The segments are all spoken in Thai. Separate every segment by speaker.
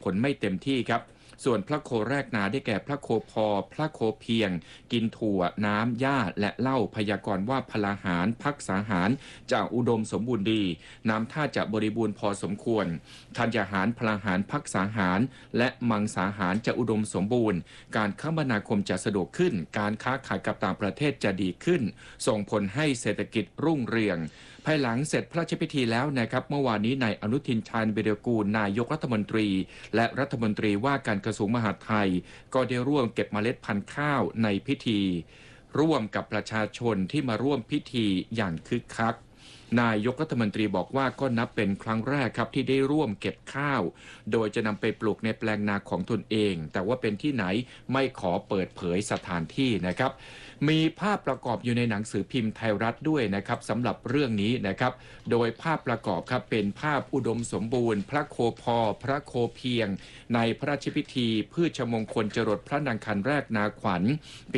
Speaker 1: ผลไม่เต็มที่ครับส่วนพระโคแรกนาได้แก่พระโคพอพระโคเพียงกินถั่วน้ำหญ้าและเหล้าพยากรณ์ว่าพลาหารพักษาหารจะอุดมสมบูรณ์ดีน้ำท่าจะบริบูรณ์พอสมควรธัญญาหารพลาหารพักษาหารและมังสาหารจะอุดมสมบูรณ์การคมนาคมจะสะดวกขึ้นการค้าขายกับต่างประเทศจะดีขึ้นส่งผลให้เศรษฐกิจรุ่งเรืองภายหลังเสร็จพระราชพิธีแล้วนะครับเมื่อวานนี้นายอนุทินชาญวิรากูลนายกรัฐมนตรีและรัฐมนตรีว่าการกระทรวงมหาดไทยก็ได้ร่วมเก็บเมล็ดพันธุ์ข้าวในพิธีร่วมกับประชาชนที่มาร่วมพิธีอย่างคึกคักนายกรัฐมนตรีบอกว่าก็นับเป็นครั้งแรกครับที่ได้ร่วมเก็บข้าวโดยจะนำไปปลูกในแปลงนาของตนเองแต่ว่าเป็นที่ไหนไม่ขอเปิดเผยสถานที่นะครับมีภาพประกอบอยู่ในหนังสือพิมพ์ไทยรัฐด้วยนะครับสำหรับเรื่องนี้นะครับโดยภาพประกอบครับเป็นภาพอุดมสมบูรณ์พระโคพอพระโคเพียงในพระราชพิธีพืชมงคลจรดพระนางคันแรกนาขวัญปี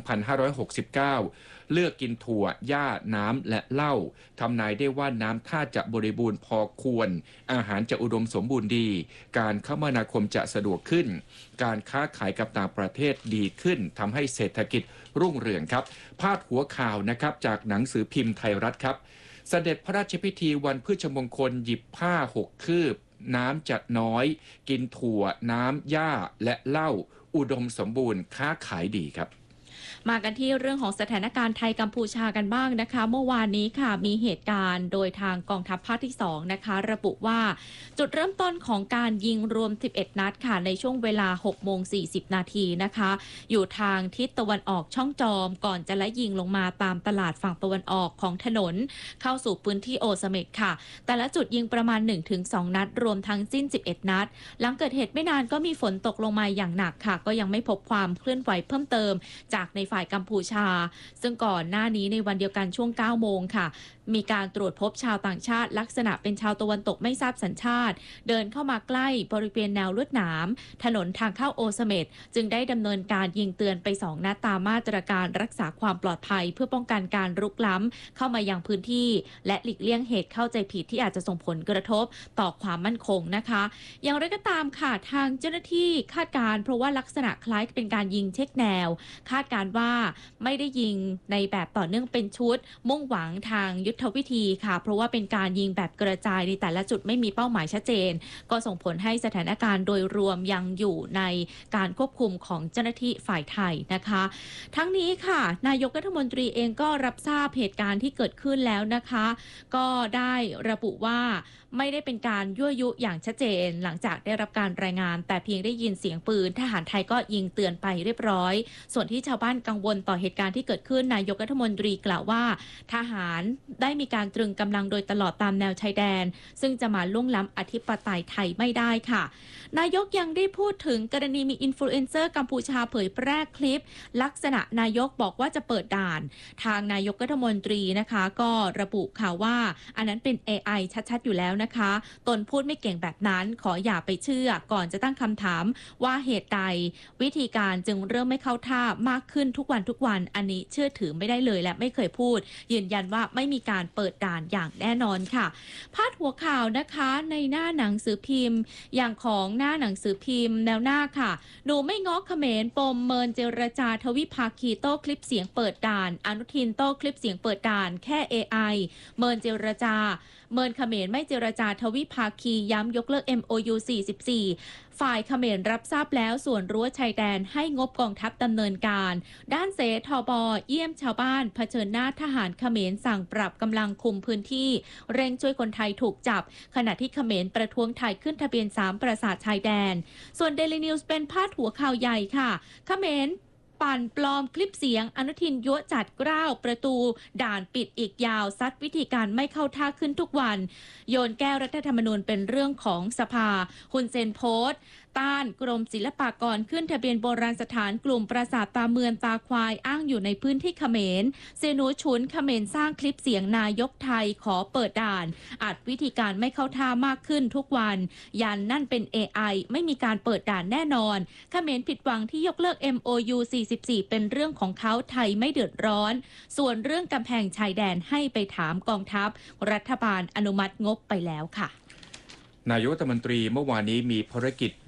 Speaker 1: 2569เลือกกินถั่วหญ้าน้ำและเหล้าทำนายได้ว่าน้ำท่าจะบริบูรณ์พอควรอาหารจะอุดมสมบูรณ์ดีการคมนาคมจะสะดวกขึ้นการค้าขายกับต่างประเทศดีขึ้นทำให้เศรษฐกิจรุ่งเรืองครับพาดหัวข่าวนะครับจากหนังสือพิมพ์ไทยรัฐครับเสด็จพระราชพิธีวันพฤชมงคลหยิบผ้า6 คืบน้ำจะน้อยกินถั่วน้ำหญ้าและเหล้าอุดมสมบูรณ์ค้าขายดีครับ
Speaker 2: มากันที่เรื่องของสถานการณ์ไทยกัมพูชากันบ้างนะคะเมื่อวานนี้ค่ะมีเหตุการณ์โดยทางกองทัพภาคที่2นะคะระบุว่าจุดเริ่มต้นของการยิงรวม11นัดค่ะในช่วงเวลา 6:40 นาทีนะคะอยู่ทางทิศตะวันออกช่องจอมก่อนจะไล่ยิงลงมาตามตลาดฝั่งตะวันออกของถนนเข้าสู่พื้นที่โอเสเม็ดค่ะแต่ละจุดยิงประมาณ 1-2 นัดรวมทั้งสิ้น11นัดหลังเกิดเหตุไม่นานก็มีฝนตกลงมาอย่างหนักค่ะก็ยังไม่พบความเคลื่อนไหวเพิ่มเติมจากในฝ่ายกัมพูชาซึ่งก่อนหน้านี้ในวันเดียวกันช่วง 9 โมงค่ะมีการตรวจพบชาวต่างชาติลักษณะเป็นชาวตะวันตกไม่ทราบสัญชาติเดินเข้ามาใกล้บริเวณแนวลวดหนามถนนทางเข้าโอเสเม็ดจึงได้ดำเนินการยิงเตือนไป2นัดตามมาตรการรักษาความปลอดภัยเพื่อป้องกันการรุกล้ำเข้ามายังพื้นที่และหลีกเลี่ยงเหตุเข้าใจผิดที่อาจจะส่งผลกระทบต่อความมั่นคงนะคะอย่างไรก็ตามค่ะทางเจ้าหน้าที่คาดการเพราะว่าลักษณะคล้ายเป็นการยิงเช็คแนวคาดการว่าไม่ได้ยิงในแบบต่อเนื่องเป็นชุดมุ่งหวังทางยุทธวิธีค่ะเพราะว่าเป็นการยิงแบบกระจายในแต่ละจุดไม่มีเป้าหมายชัดเจนก็ส่งผลให้สถานการณ์โดยรวมยังอยู่ในการควบคุมของเจ้าหน้าที่ฝ่ายไทยนะคะทั้งนี้ค่ะนายกรัฐมนตรีเองก็รับทราบเหตุการณ์ที่เกิดขึ้นแล้วนะคะก็ได้ระบุว่าไม่ได้เป็นการยั่วยุอย่างชัดเจนหลังจากได้รับการรายงานแต่เพียงได้ยินเสียงปืนทหารไทยก็ยิงเตือนไปเรียบร้อยส่วนที่ชาวบ้านกังวลต่อเหตุการณ์ที่เกิดขึ้นนายกรัฐมนตรีกล่าวว่าทหารได้มีการตรึงกำลังโดยตลอดตามแนวชายแดนซึ่งจะมาล่วงล้ำอธิปไตยไทยไม่ได้ค่ะนายกยังได้พูดถึงกรณีมีอินฟลูเอนเซอร์กัมพูชาเผยแพร่คลิปลักษณะนายกบอกว่าจะเปิดด่านทางนายกรัฐมนตรีนะคะก็ระบุค่ะว่าอันนั้นเป็น AI ชัดๆอยู่แล้วนะคะตนพูดไม่เก่งแบบนั้นขออย่าไปเชื่อก่อนจะตั้งคำถามว่าเหตุใดวิธีการจึงเริ่มไม่เข้าท่ามากขึ้นทุกวันอันนี้เชื่อถือไม่ได้เลยและไม่เคยพูดยืนยันว่าไม่มีการเปิดด่านอย่างแน่นอนค่ะพาดหัวข่าวนะคะในหน้าหนังสือพิมพ์อย่างของหน้าหนังสือพิมพ์แนวหน้าค่ะหนูไม่ง้อเขมรปมเมินเจรจาทวิภาคีโต้คลิปเสียงเปิดด่านอนุทินโต้คลิปเสียงเปิดด่านแค่ AI เมินเจรจาเมินเขมรไม่เจรจาทวิภาคีย้ำยกเลิก MOU 44ฝ่ายเขมรรับทราบแล้วส่วนรั้วชายแดนให้งบกองทัพดำเนินการด้านเสทบเยี่ยมชาวบ้านเผชิญหน้าทหารเขมรสั่งปรับกำลังคุมพื้นที่เร่งช่วยคนไทยถูกจับขณะที่เขมรประท้วงไทยขึ้นทะเบียน3ปราสาทชายแดนส่วน Daily News เป็นพาดหัวข่าวใหญ่ค่ะเขมรปั่นปลอมคลิปเสียงอนุทินยั่วจัดกล้าวประตูด่านปิดอีกยาวซัดวิธีการไม่เข้าท่าขึ้นทุกวันโยนแก้รัฐธรรมนูญเป็นเรื่องของสภาฮุนเซนโพสต์ต้านกรมศิลปากรขึ้นทะเบียนโบราณสถานกลุ่มปราสาทตาเมืองตาควายอ้างอยู่ในพื้นที่เขมรเซนูชุนเขมรสร้างคลิปเสียงนายกไทยขอเปิดด่านอัดวิธีการไม่เข้าท่ามากขึ้นทุกวันยันนั่นเป็น AI ไม่มีการเปิดด่านแน่นอนเขมรผิดหวังที่ยกเลิก MOU 44เป็นเรื่องของเขาไทยไม่เดือดร้อนส่วนเรื่องกำแพงชายแดนให้ไปถามกองทัพรัฐบาลอนุมัติงบไปแล้วค่ะ
Speaker 1: นายกรัฐมนตรีเมื่อวานนี้มีภารกิจ